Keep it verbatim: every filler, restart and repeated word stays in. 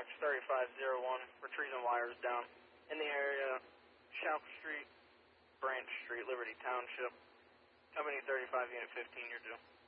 Fox thirty-five oh one, retrieving wires down in the area, Shoup Street, Branch Street, Liberty Township. Company thirty-five, Unit fifteen, you're due.